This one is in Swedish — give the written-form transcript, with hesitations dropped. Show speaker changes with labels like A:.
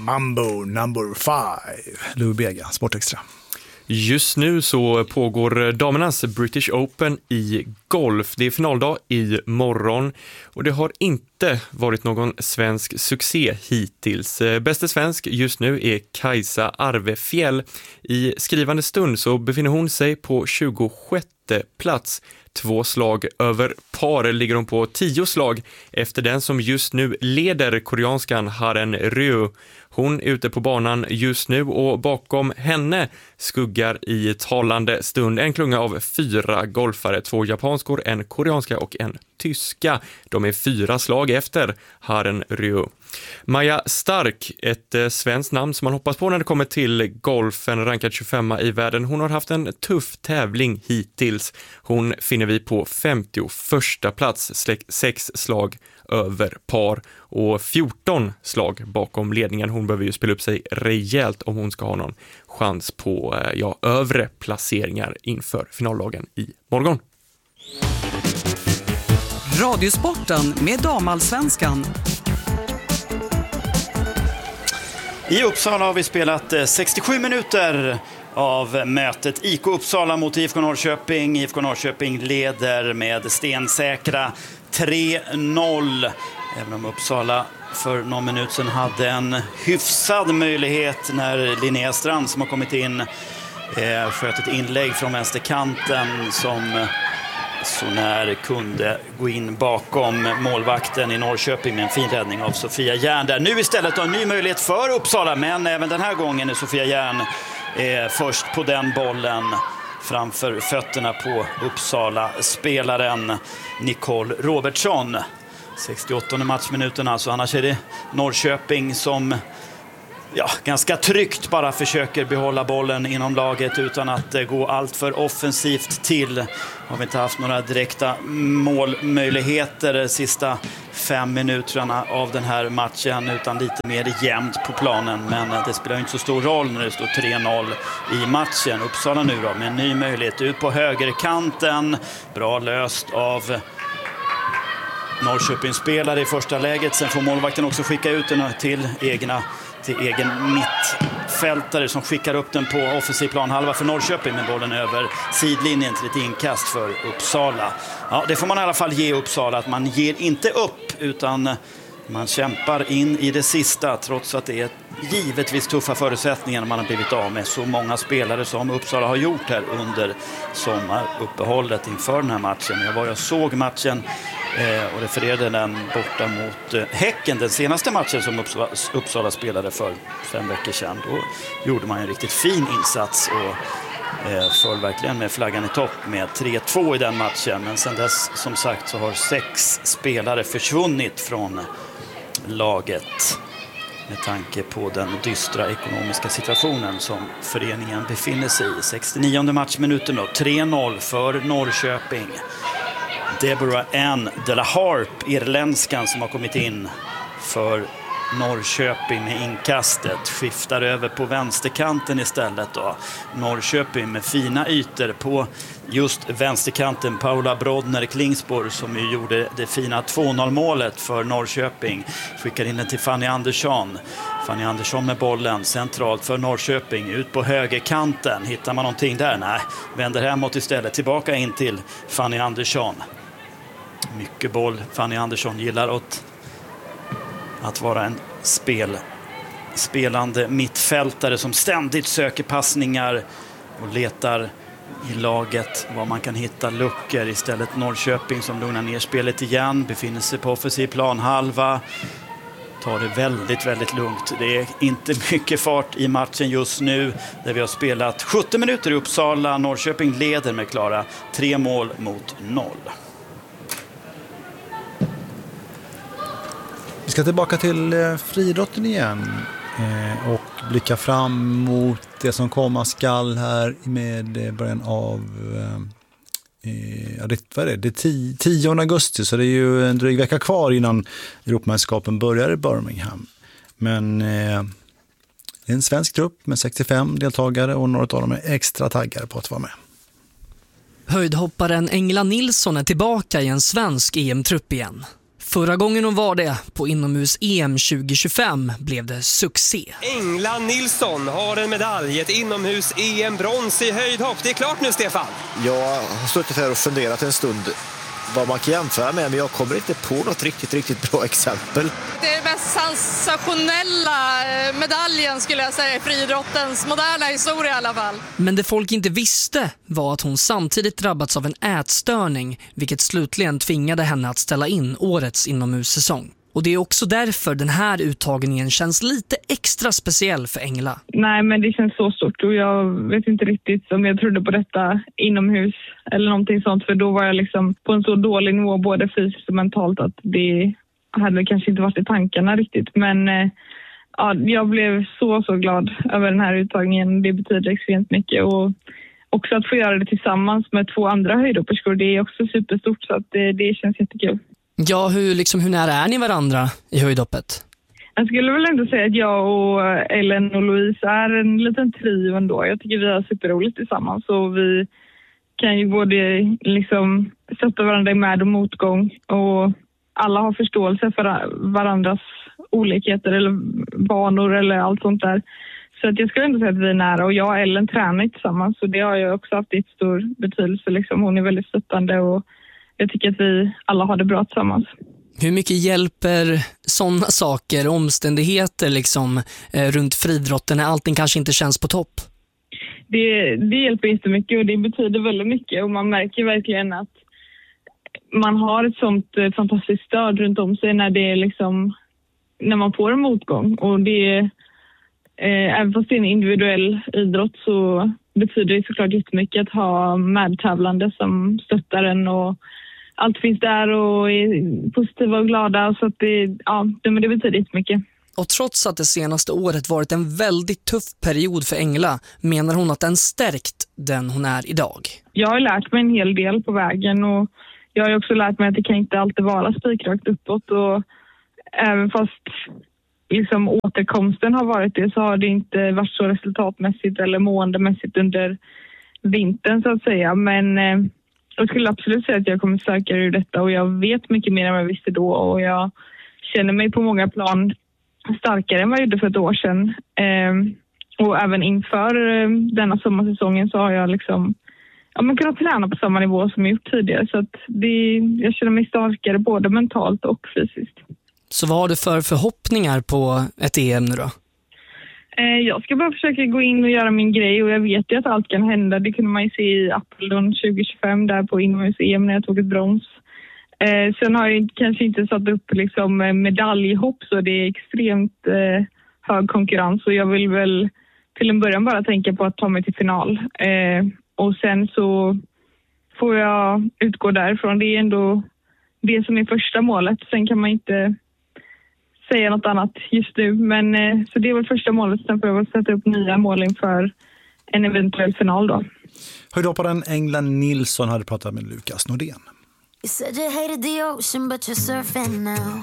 A: Mambo number 5. Louis Bega, Sportextra.
B: Just nu så pågår damernas British Open i golf. Det är finaldag i morgon och det har inte varit någon svensk succé hittills. Bäste svensk just nu är Kajsa Arvefjäll. I skrivande stund så befinner hon sig på 26:e plats. 2 slag över par ligger hon på 10 slag efter den som just nu leder, koreanskan Haren Ryu. Hon är ute på banan just nu och bakom henne skuggar i talande stund en klunga av 4 golfare, 2 japanskor, en koreanska och en tyska. De är 4 slag efter Haren Ryu. Maja Stark, ett svenskt namn som man hoppas på när det kommer till golfen, rankad 25 i världen. Hon har haft en tuff tävling hittills. Hon finner vi på 51:a plats, 6 slag över par och 14 slag bakom ledningen. Hon behöver ju spela upp sig rejält om hon ska ha någon chans på övre placeringar inför finaldagen i morgon.
C: Radiosporten med Damallsvenskan.
D: I Uppsala har vi spelat 67 minuter av mötet IK Uppsala mot IFK Norrköping. IFK Norrköping leder med stensäkra 3-0. Även om Uppsala för någon minut sedan hade en hyfsad möjlighet när Linnea Strand som har kommit in sköt ett inlägg från vänsterkanten som så när kunde gå in bakom målvakten i Norrköping med en fin räddning av Sofia Järn där. Nu istället har en ny möjlighet för Uppsala, men även den här gången är Sofia Järn först på den bollen framför fötterna på Uppsala-spelaren Nicole Robertsson. 68:e matchminuten alltså, annars är det Norrköping som ganska tryggt bara försöker behålla bollen inom laget utan att gå allt för offensivt till. Har vi inte haft några direkta målmöjligheter de sista 5 minuterna av den här matchen utan lite mer jämnt på planen. Men det spelar inte så stor roll när det står 3-0 i matchen. Uppsala nu då med en ny möjlighet ut på högerkanten. Bra löst av Norrköping spelare i första läget. Sen får målvakten också skicka ut den till egen mittfältare som skickar upp den på offensiv planhalva för Norrköping med bollen över sidlinjen till ett inkast för Uppsala. Ja, det får man i alla fall ge Uppsala, att man ger inte upp utan man kämpar in i det sista trots att det är givetvis tuffa förutsättningar när man har blivit av med så många spelare som Uppsala har gjort här under sommaruppehållet inför den här matchen. Jag såg matchen och refererade den borta mot Häcken, den senaste matchen som Uppsala spelade för 5 veckor sedan. Då gjorde man en riktigt fin insats och föll verkligen med flaggan i topp med 3-2 i den matchen. Men sen dess som sagt så har 6 spelare försvunnit från laget med tanke på den dystra ekonomiska situationen som föreningen befinner sig i. 69:e matchminuten då, 3-0 för Norrköping. Deborah Ann de la Harp, irländskan som har kommit in för Norrköping med inkastet, skiftar över på vänsterkanten istället då. Norrköping med fina ytor på just vänsterkanten. Paula Brodner Klingsborg som ju gjorde det fina 2-0-målet för Norrköping. Skickar in den till Fanny Andersson. Fanny Andersson med bollen centralt för Norrköping. Ut på högerkanten. Hittar man någonting där? Nej, vänder hemåt istället. Tillbaka in till Fanny Andersson. Mycket boll. Fanny Andersson gillar att vara en spelande mittfältare som ständigt söker passningar och letar i laget var man kan hitta luckor. Istället Norrköping som lugnar ner spelet igen, befinner sig på offensiv planhalva, tar det väldigt, väldigt lugnt. Det är inte mycket fart i matchen just nu där vi har spelat 70 minuter i Uppsala. Norrköping leder med klara 3-0.
A: Vi ska tillbaka till friidrotten igen och blicka fram mot det som komma skall här med början av det 10 augusti, så det är ju en dryg vecka kvar innan Europamästerskapen börjar i Birmingham. Men det är en svensk trupp med 65 deltagare och några av dem är extra taggade på att vara med.
E: Höjdhopparen Engla Nilsson är tillbaka i en svensk EM-trupp igen. Förra gången hon var det, på inomhus-EM 2025, blev det succé.
F: Engla Nilsson har en medalj, ett inomhus-EM-brons i höjdhopp. Det är klart nu, Stefan.
G: Jag har suttit här och funderat en stund vad man kan jämföra med, men jag kommer inte på något riktigt bra exempel.
H: Det är den mest sensationella medaljen skulle jag säga i friidrottens moderna historia i alla fall.
E: Men det folk inte visste var att hon samtidigt drabbats av en ätstörning, vilket slutligen tvingade henne att ställa in årets inomhussäsong. Och det är också därför den här uttagningen känns lite extra speciell för Engla.
I: Nej, men det känns så stort och jag vet inte riktigt om jag trodde på detta inomhus eller någonting sånt. För då var jag liksom på en så dålig nivå både fysiskt och mentalt att det hade kanske inte varit i tankarna riktigt. Men ja, jag blev så glad över den här uttagningen. Det betyder extremt mycket och också att få göra det tillsammans med 2 andra höjdhopperskor, det är också superstort så att det känns jättekul.
E: Ja, hur nära är ni varandra i höjdhoppet?
I: Jag skulle väl ändå säga att jag och Ellen och Louise är en liten trio ändå. Jag tycker vi har superroligt tillsammans och vi kan ju både liksom stötta varandra i med- och motgång och alla har förståelse för varandras olikheter eller banor eller allt sånt där. Så att jag skulle ändå säga att vi är nära och jag och Ellen tränar tillsammans och det har jag också haft ett stor betydelse. Liksom. Hon är väldigt stöttande och jag tycker att vi alla har det bra tillsammans.
E: Hur mycket hjälper sådana saker, omständigheter liksom, runt friidrotten när allting kanske inte känns på topp?
I: Det hjälper jättemycket och det betyder väldigt mycket och man märker verkligen att man har ett sånt fantastiskt stöd runt om sig när det är liksom, när man får en motgång och det även fast det är en individuell idrott så betyder det såklart jättemycket att ha medtävlande som stöttar en och allt finns där och är positiva och glada så att det betyder jättemycket.
E: Och trots att det senaste året varit en väldigt tuff period för Engla menar hon att den stärkt den hon är idag. Jag
I: har lärt mig en hel del på vägen och jag har också lärt mig att det kan inte alltid vara spikrakt uppåt och även fast liksom återkomsten har varit det så har det inte varit så resultatmässigt eller måendemässigt under vintern så att säga. Men jag skulle absolut säga att jag kommer söka ur detta och jag vet mycket mer än vad jag visste då och jag känner mig på många plan starkare än vad jag gjorde för ett år sedan. Och även inför denna sommarsäsongen så har jag liksom kunnat träna på samma nivå som jag gjort tidigare så att jag känner mig starkare både mentalt och fysiskt. Så vad har du för förhoppningar på ett EM nu då? Jag ska bara försöka gå in och göra min grej och jag vet ju att allt kan hända. Det kunde man ju se i Apeldoorn 2025 där på inomhus-EM när jag tog ett brons. Sen har jag kanske inte satt upp liksom medaljhopp så det är extremt hög konkurrens och jag vill väl till en början bara tänka på att ta mig till final. Och sen så får jag utgå därifrån. Det är ändå det som är första målet. Sen kan man inte säga något annat just nu. Men så det är väl första målet. Sen får jag väl sätta upp nya mål inför en eventuell final då.
A: Höjdhopparen Engla Nilsson hade pratat med Lukas Nordén.
J: You said you hated the ocean but you're surfing now.